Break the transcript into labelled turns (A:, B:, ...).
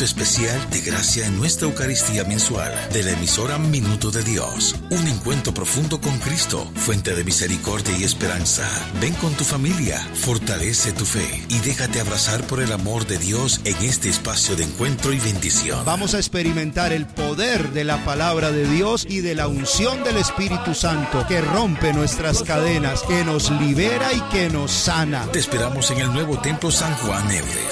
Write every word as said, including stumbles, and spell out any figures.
A: momento especial de gracia en nuestra Eucaristía mensual de la emisora Minuto de Dios. Un encuentro profundo con Cristo, fuente de misericordia y esperanza. Ven con tu familia, fortalece tu fe y déjate abrazar por el amor de Dios en este espacio de encuentro y bendición.
B: Vamos a experimentar el poder de la palabra de Dios y de la unción del Espíritu Santo que rompe nuestras cadenas, que nos libera y que nos sana.
A: Te esperamos en el nuevo Templo San Juan Everest,